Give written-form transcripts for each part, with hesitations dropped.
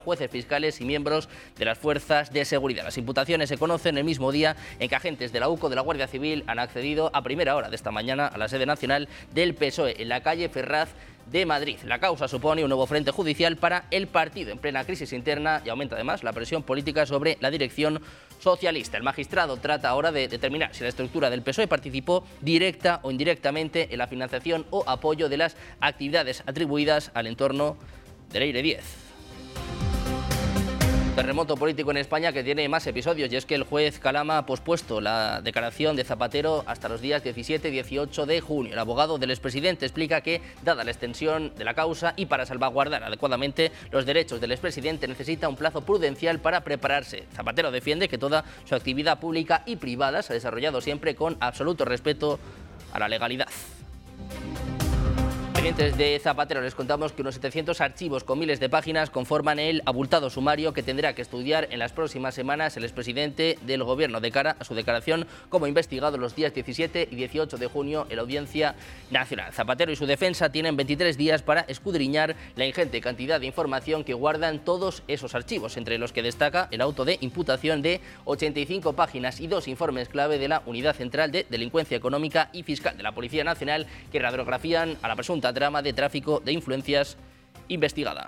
jueces, fiscales y miembros de las fuerzas de seguridad. Las imputaciones se conocen el mismo día en que agentes de la UCO de la Guardia Civil han accedido a primera hora de esta mañana a la sede nacional del PSOE en la calle Ferraz de Madrid. La causa supone un nuevo frente judicial para el partido en plena crisis interna y aumenta además la presión política sobre la dirección socialista. El magistrado trata ahora de determinar si la estructura del PSOE participó directa o indirectamente en la financiación o apoyo de las actividades atribuidas al entorno del Eire 10. Terremoto político en España que tiene más episodios, y es que el juez Calama ha pospuesto la declaración de Zapatero hasta los días 17 y 18 de junio. El abogado del expresidente explica que, dada la extensión de la causa y para salvaguardar adecuadamente los derechos del expresidente, necesita un plazo prudencial para prepararse. Zapatero defiende que toda su actividad pública y privada se ha desarrollado siempre con absoluto respeto a la legalidad. Pendientes de Zapatero, les contamos que unos 700 archivos con miles de páginas conforman el abultado sumario que tendrá que estudiar en las próximas semanas el expresidente del Gobierno de cara a su declaración como investigado los días 17 y 18 de junio en la Audiencia Nacional. Zapatero y su defensa tienen 23 días para escudriñar la ingente cantidad de información que guardan todos esos archivos, entre los que destaca el auto de imputación de 85 páginas y 2 informes clave de la Unidad Central de Delincuencia Económica y Fiscal de la Policía Nacional que radiografían a la presunta trama de tráfico de influencias investigada.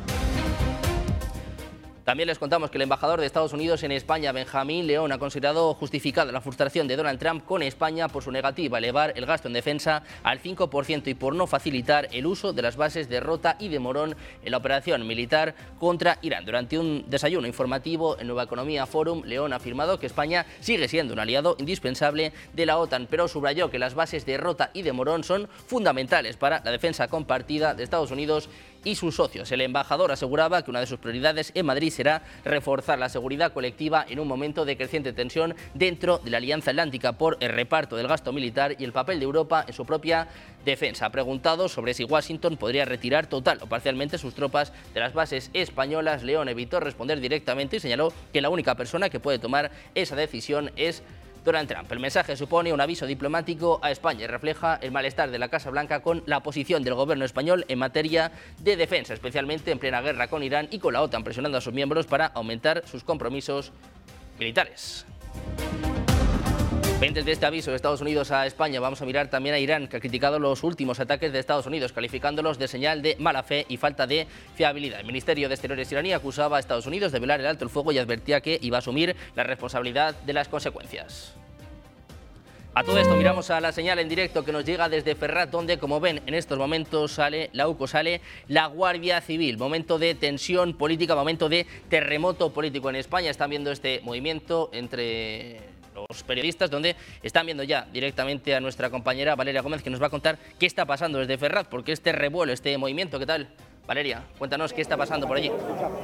También les contamos que el embajador de Estados Unidos en España, Benjamín León, ha considerado justificada la frustración de Donald Trump con España por su negativa a elevar el gasto en defensa al 5% y por no facilitar el uso de las bases de Rota y de Morón en la operación militar contra Irán. Durante un desayuno informativo en Nueva Economía Forum, León ha afirmado que España sigue siendo un aliado indispensable de la OTAN, pero subrayó que las bases de Rota y de Morón son fundamentales para la defensa compartida de Estados Unidos y sus socios. El embajador aseguraba que una de sus prioridades en Madrid será reforzar la seguridad colectiva en un momento de creciente tensión dentro de la Alianza Atlántica por el reparto del gasto militar y el papel de Europa en su propia defensa. Ha preguntado sobre si Washington podría retirar total o parcialmente sus tropas de las bases españolas. León evitó responder directamente y señaló que la única persona que puede tomar esa decisión es Donald Trump. El mensaje supone un aviso diplomático a España y refleja el malestar de la Casa Blanca con la posición del gobierno español en materia de defensa, especialmente en plena guerra con Irán y con la OTAN presionando a sus miembros para aumentar sus compromisos militares. Pendientes de este aviso de Estados Unidos a España, vamos a mirar también a Irán, que ha criticado los últimos ataques de Estados Unidos, calificándolos de señal de mala fe y falta de fiabilidad. El Ministerio de Exteriores iraní acusaba a Estados Unidos de violar el alto el fuego y advertía que iba a asumir la responsabilidad de las consecuencias. A todo esto miramos a la señal en directo que nos llega desde Ferraz, donde, como ven, en estos momentos sale la UCO, sale la Guardia Civil. Momento de tensión política, momento de terremoto político en España. Están viendo este movimiento entre los periodistas, donde están viendo ya directamente a nuestra compañera Valeria Gómez, que nos va a contar qué está pasando desde Ferraz, porque este revuelo, este movimiento, ¿qué tal? Valeria, cuéntanos qué está pasando por allí.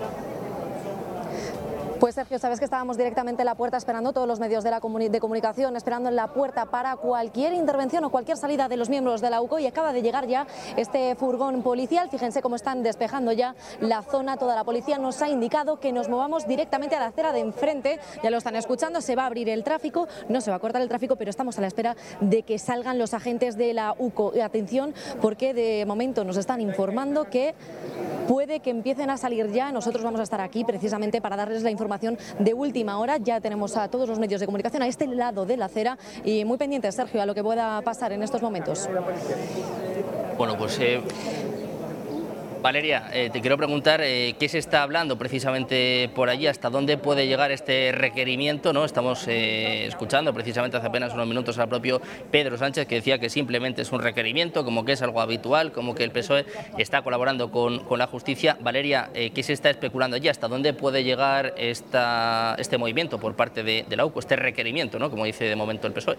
Pues Sergio, sabes que estábamos directamente en la puerta esperando, todos los medios de comunicación, esperando en la puerta para cualquier intervención o cualquier salida de los miembros de la UCO, y acaba de llegar ya este furgón policial. Fíjense cómo están despejando ya la zona, toda la policía nos ha indicado que nos movamos directamente a la acera de enfrente, ya lo están escuchando, se va a abrir el tráfico, no se va a cortar el tráfico, pero estamos a la espera de que salgan los agentes de la UCO. Y atención, porque de momento nos están informando que puede que empiecen a salir ya. Nosotros vamos a estar aquí precisamente para darles la información de última hora. Ya tenemos a todos los medios de comunicación a este lado de la acera y muy pendientes, Sergio, a lo que pueda pasar en estos momentos. Bueno, pues Valeria, te quiero preguntar qué se está hablando precisamente por allí, hasta dónde puede llegar este requerimiento, ¿no? Estamos escuchando precisamente hace apenas unos minutos al propio Pedro Sánchez, que decía que simplemente es un requerimiento, como que es algo habitual, como que el PSOE está colaborando con la justicia. Valeria, ¿qué se está especulando allí? ¿Hasta dónde puede llegar este movimiento por parte de la UCO, este requerimiento, ¿no? Como dice de momento el PSOE?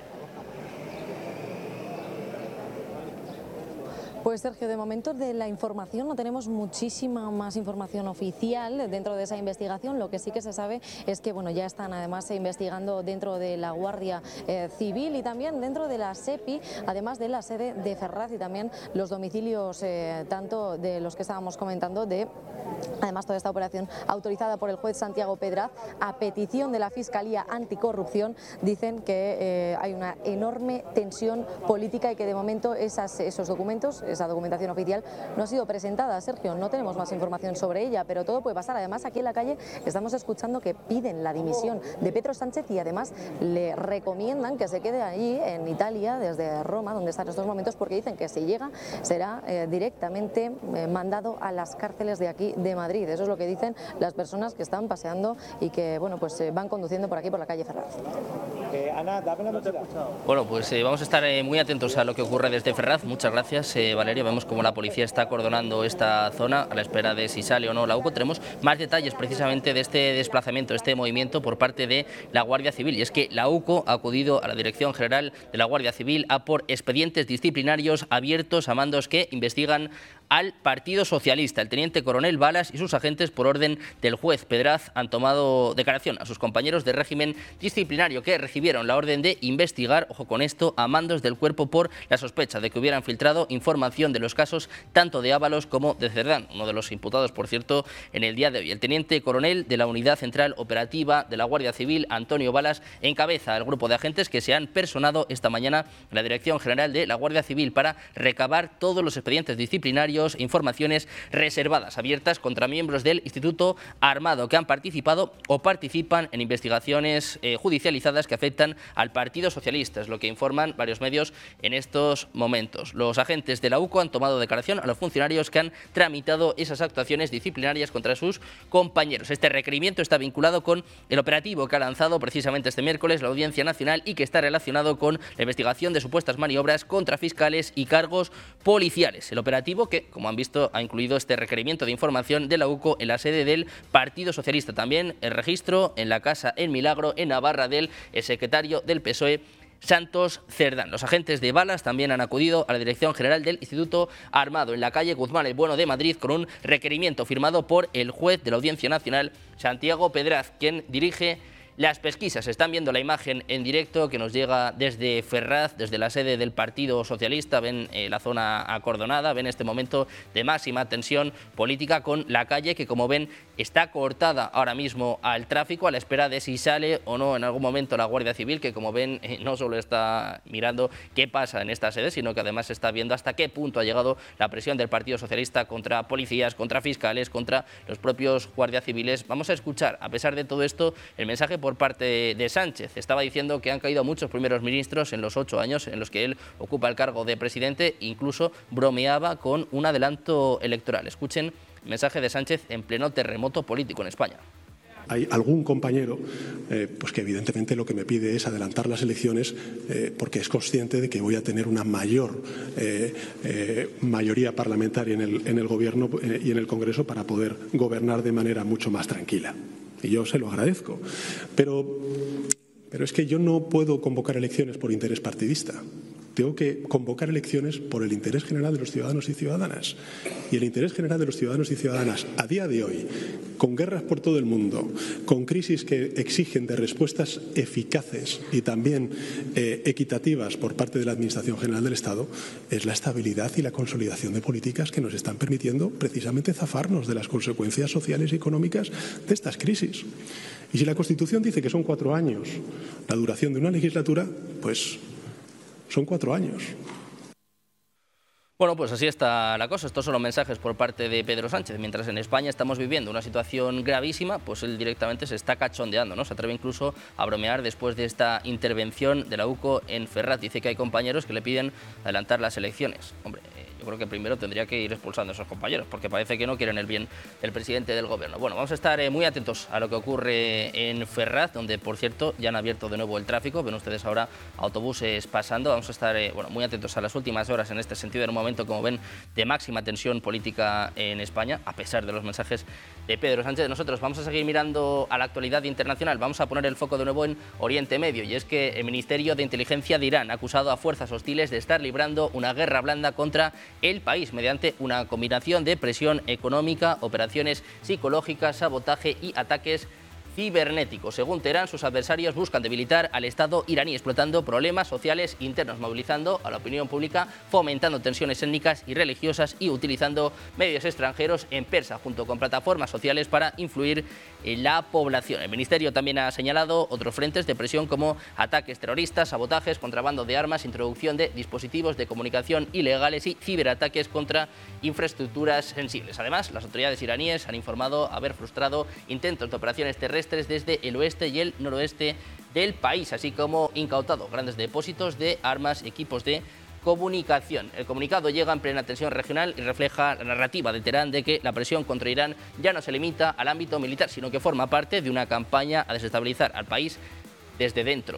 Pues Sergio, de momento de la información no tenemos muchísima más información oficial dentro de esa investigación. Lo que sí que se sabe es que bueno, ya están además investigando dentro de la Guardia Civil y también dentro de la SEPI, además de la sede de Ferraz y también los domicilios tanto de los que estábamos comentando, de además toda esta operación autorizada por el juez Santiago Pedraz a petición de la Fiscalía Anticorrupción. Dicen que hay una enorme tensión política y que de momento esos documentos, esa documentación oficial no ha sido presentada. Sergio, no tenemos más información sobre ella, pero todo puede pasar. Además, aquí en la calle estamos escuchando que piden la dimisión de Pedro Sánchez y además le recomiendan que se quede ahí en Italia, desde Roma, donde está en estos momentos, porque dicen que si llega será directamente mandado a las cárceles de aquí de Madrid. Eso es lo que dicen las personas que están paseando y que bueno, pues van conduciendo por aquí, por la calle Ferraz. Ana, dame la mochila. Bueno, pues vamos a estar muy atentos a lo que ocurre desde Ferraz. Muchas gracias, Valeria. Vemos cómo la policía está acordonando esta zona a la espera de si sale o no la UCO. Tenemos más detalles precisamente de este desplazamiento, este movimiento por parte de la Guardia Civil. Y es que la UCO ha acudido a la Dirección General de la Guardia Civil a por expedientes disciplinarios abiertos a mandos que investigan al Partido Socialista. El teniente coronel Balas y sus agentes, por orden del juez Pedraz, han tomado declaración a sus compañeros de régimen disciplinario que recibieron la orden de investigar, ojo con esto, a mandos del cuerpo por la sospecha de que hubieran filtrado información de los casos tanto de Ábalos como de Cerdán, uno de los imputados, por cierto, en el día de hoy. El teniente coronel de la Unidad Central Operativa de la Guardia Civil, Antonio Balas, encabeza el grupo de agentes que se han personado esta mañana en la Dirección General de la Guardia Civil para recabar todos los expedientes disciplinarios e informaciones reservadas abiertas contra miembros del Instituto Armado que han participado o participan en investigaciones judicializadas que afectan al Partido Socialista, es lo que informan varios medios en estos momentos. Los agentes de la UCO han tomado declaración a los funcionarios que han tramitado esas actuaciones disciplinarias contra sus compañeros. Este requerimiento está vinculado con el operativo que ha lanzado precisamente este miércoles la Audiencia Nacional y que está relacionado con la investigación de supuestas maniobras contra fiscales y cargos policiales. El operativo que, como han visto, ha incluido este requerimiento de información de la UCO en la sede del Partido Socialista. También el registro en la casa El Milagro, en Navarra, del secretario del PSOE, Santos Cerdán. Los agentes de Balas también han acudido a la Dirección General del Instituto Armado en la calle Guzmán el Bueno de Madrid con un requerimiento firmado por el juez de la Audiencia Nacional, Santiago Pedraz, quien dirige las pesquisas. Están viendo la imagen en directo que nos llega desde Ferraz, desde la sede del Partido Socialista. Ven la zona acordonada, ven este momento de máxima tensión política con la calle que, como ven, está cortada ahora mismo al tráfico a la espera de si sale o no en algún momento la Guardia Civil, que, como ven, no solo está mirando qué pasa en esta sede, sino que además está viendo hasta qué punto ha llegado la presión del Partido Socialista contra policías, contra fiscales, contra los propios guardias civiles. Vamos a escuchar, a pesar de todo esto, el mensaje por parte de Sánchez. Estaba diciendo que han caído muchos primeros ministros en los 8 años en los que él ocupa el cargo de presidente, incluso bromeaba con un adelanto electoral. Escuchen el mensaje de Sánchez en pleno terremoto político en España. Hay algún compañero pues que evidentemente lo que me pide es adelantar las elecciones porque es consciente de que voy a tener una mayor mayoría parlamentaria en el Gobierno y en el Congreso para poder gobernar de manera mucho más tranquila. Y yo se lo agradezco. Pero es que yo no puedo convocar elecciones por interés partidista. Tengo que convocar elecciones por el interés general de los ciudadanos y ciudadanas. Y el interés general de los ciudadanos y ciudadanas a día de hoy, con guerras por todo el mundo, con crisis que exigen de respuestas eficaces y también equitativas por parte de la Administración General del Estado, es la estabilidad y la consolidación de políticas que nos están permitiendo precisamente zafarnos de las consecuencias sociales y económicas de estas crisis. Y si la Constitución dice que son 4 años la duración de una legislatura, pues son 4 años. Bueno, pues así está la cosa. Estos son los mensajes por parte de Pedro Sánchez. Mientras en España estamos viviendo una situación gravísima, pues él directamente se está cachondeando, ¿no? Se atreve incluso a bromear después de esta intervención de la UCO en Ferraz. Dice que hay compañeros que le piden adelantar las elecciones. Hombre, yo creo que primero tendría que ir expulsando a esos compañeros, porque parece que no quieren el bien del presidente del Gobierno. Bueno, vamos a estar muy atentos a lo que ocurre en Ferraz, donde, por cierto, ya han abierto de nuevo el tráfico. Ven ustedes ahora autobuses pasando. Vamos a estar muy atentos a las últimas horas en este sentido, en un momento, como ven, de máxima tensión política en España, a pesar de los mensajes de Pedro Sánchez. Nosotros vamos a seguir mirando a la actualidad internacional. Vamos a poner el foco de nuevo en Oriente Medio, y es que el Ministerio de Inteligencia de Irán ha acusado a fuerzas hostiles de estar librando una guerra blanda contra el país mediante una combinación de presión económica, operaciones psicológicas, sabotaje y ataques cibernético. Según Teherán, sus adversarios buscan debilitar al Estado iraní, explotando problemas sociales internos, movilizando a la opinión pública, fomentando tensiones étnicas y religiosas y utilizando medios extranjeros en persa, junto con plataformas sociales para influir en la población. El Ministerio también ha señalado otros frentes de presión como ataques terroristas, sabotajes, contrabando de armas, introducción de dispositivos de comunicación ilegales y ciberataques contra infraestructuras sensibles. Además, las autoridades iraníes han informado haber frustrado intentos de operaciones terrestres desde el oeste y el noroeste del país, así como incautado grandes depósitos de armas, equipos de comunicación. El comunicado llega en plena tensión regional y refleja la narrativa de Teherán de que la presión contra Irán ya no se limita al ámbito militar, sino que forma parte de una campaña a desestabilizar al país desde dentro.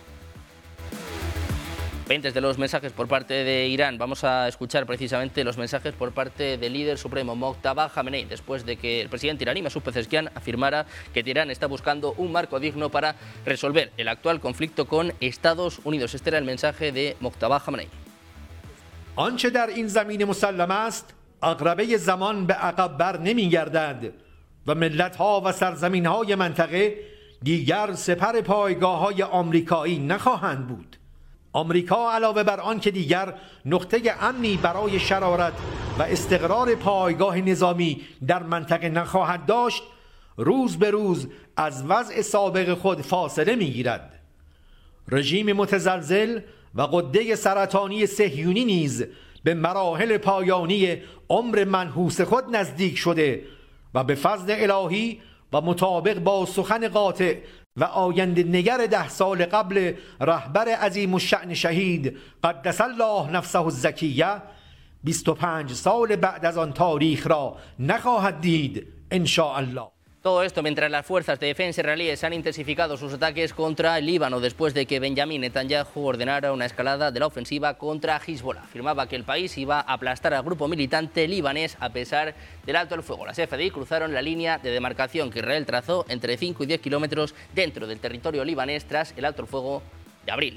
Pendientes de los mensajes por parte de Irán, vamos a escuchar precisamente los mensajes por parte del líder supremo Mojtaba Khamenei, después de que el presidente iraní Masoud Pezeshkian afirmara que Teherán está buscando un marco digno para resolver el actual conflicto con Estados Unidos. Este era el mensaje de Mojtaba Khamenei. آنچه در این زمین مسلم است عقربه زمان به عقب بر نمیگردد و ملت‌ها و سرزمین‌های منطقه دیگر سپر پایگاه‌های آمریکایی نخواهند بود. آمریکا علاوه بر آن که دیگر نقطه امنی برای شرارت و استقرار پایگاه نظامی در منطقه نخواهد داشت، روز به روز از وضع سابق خود فاصله می‌گیرد. رژیم متزلزل و غده سرطانی صهیونی نیز به مراحل پایانی عمر منحوس خود نزدیک شده و به فضل الهی و مطابق با سخن قاطع و آینده نگر 10 سال قبل رهبر عظیم الشأن شهید قدس الله نفسه الزکیه 25 سال بعد از آن تاریخ را نخواهد دید ان شاء الله. Todo esto mientras las fuerzas de defensa israelíes han intensificado sus ataques contra el Líbano después de que Benjamin Netanyahu ordenara una escalada de la ofensiva contra Hezbollah. Afirmaba que el país iba a aplastar al grupo militante libanés a pesar del alto el fuego. Las FDI cruzaron la línea de demarcación que Israel trazó entre 5 y 10 kilómetros dentro del territorio libanés tras el alto el fuego de abril.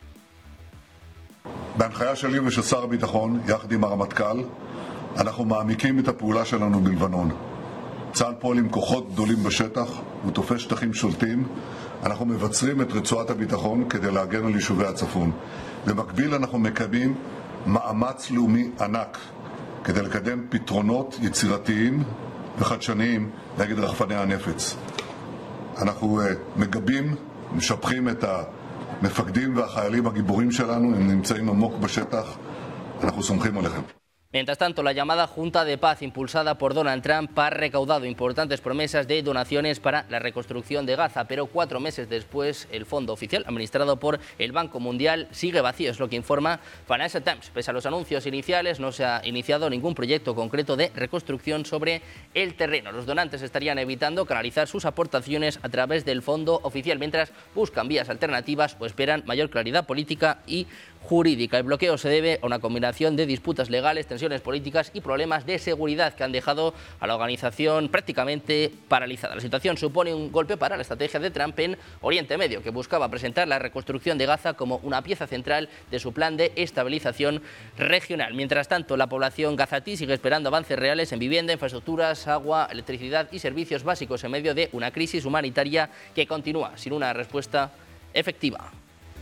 בהנחיה שלי ושל שר הביטחון, יחד עם הרמטכ"ל, אנחנו מעמיקים את הפעולה שלנו בלבנון. צה"ל פועל עם כוחות גדולים בשטח, הוא תופס שטחים שולטים. אנחנו מבצרים את רצועת הביטחון כדי להגן על יישובי הצפון. במקביל אנחנו מקיימים מאמץ לאומי ענק כדי לקדם פתרונות יצירתיים וחדשניים נגד רחפני הנפץ. אנחנו מגבים, משבחים את המפקדים והחיילים הגיבורים שלנו, הם נמצאים עמוק בשטח, אנחנו סומכים עליכם. Mientras tanto, la llamada Junta de Paz impulsada por Donald Trump ha recaudado importantes promesas de donaciones para la reconstrucción de Gaza, pero 4 meses después el fondo oficial administrado por el Banco Mundial sigue vacío, es lo que informa Financial Times. Pese a los anuncios iniciales, no se ha iniciado ningún proyecto concreto de reconstrucción sobre el terreno. Los donantes estarían evitando canalizar sus aportaciones a través del fondo oficial, mientras buscan vías alternativas o esperan mayor claridad política y jurídica. El bloqueo se debe a una combinación de disputas legales, tensiones políticas y problemas de seguridad que han dejado a la organización prácticamente paralizada. La situación supone un golpe para la estrategia de Trump en Oriente Medio, que buscaba presentar la reconstrucción de Gaza como una pieza central de su plan de estabilización regional. Mientras tanto, la población gazatí sigue esperando avances reales en vivienda, infraestructuras, agua, electricidad y servicios básicos en medio de una crisis humanitaria que continúa sin una respuesta efectiva.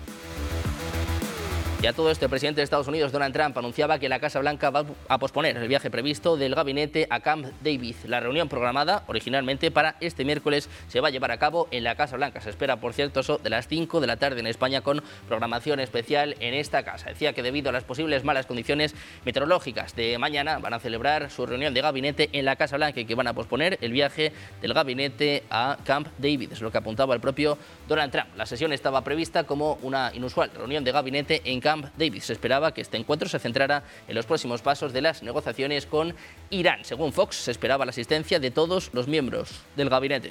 Y a todo esto, el presidente de Estados Unidos, Donald Trump, anunciaba que la Casa Blanca va a posponer el viaje previsto del gabinete a Camp David. La reunión programada originalmente para este miércoles se va a llevar a cabo en la Casa Blanca. Se espera, por cierto, eso de las 5 de la tarde en España, con programación especial en esta casa. Decía que debido a las posibles malas condiciones meteorológicas de mañana van a celebrar su reunión de gabinete en la Casa Blanca y que van a posponer el viaje del gabinete a Camp David. Es lo que apuntaba el propio Donald Trump. La sesión estaba prevista como una inusual reunión de gabinete en Camp David. Se esperaba que este encuentro se centrara en los próximos pasos de las negociaciones con Irán. Según Fox, se esperaba la asistencia de todos los miembros del gabinete.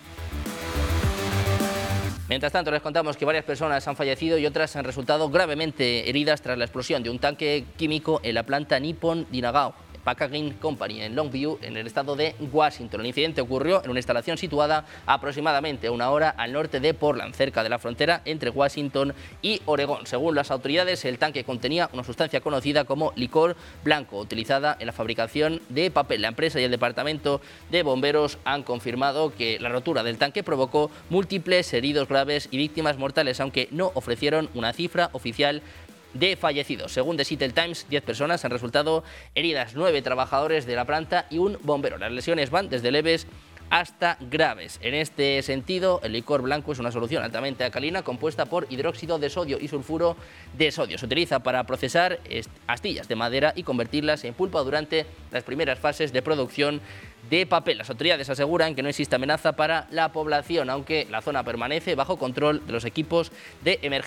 Mientras tanto, les contamos que varias personas han fallecido y otras han resultado gravemente heridas tras la explosión de un tanque químico en la planta Nippon de Nagao, Packaging Company en Longview, en el estado de Washington. El incidente ocurrió en una instalación situada aproximadamente a 1 hora al norte de Portland, cerca de la frontera entre Washington y Oregón. Según las autoridades, el tanque contenía una sustancia conocida como licor blanco, utilizada en la fabricación de papel. La empresa y el departamento de bomberos han confirmado que la rotura del tanque provocó múltiples heridos graves y víctimas mortales, aunque no ofrecieron una cifra oficial de fallecidos. Según The Seattle Times, 10 personas han resultado heridas, 9 trabajadores de la planta y un bombero. Las lesiones van desde leves hasta graves. En este sentido, el licor blanco es una solución altamente alcalina compuesta por hidróxido de sodio y sulfuro de sodio. Se utiliza para procesar astillas de madera y convertirlas en pulpa durante las primeras fases de producción de papel. Las autoridades aseguran que no existe amenaza para la población, aunque la zona permanece bajo control de los equipos de emergencia.